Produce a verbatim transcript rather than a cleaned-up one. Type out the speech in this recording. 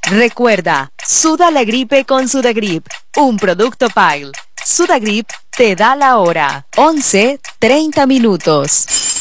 Recuerda, suda la gripe con Sudagrip, un producto Pile. Sudagrip te da la hora. once treinta minutos.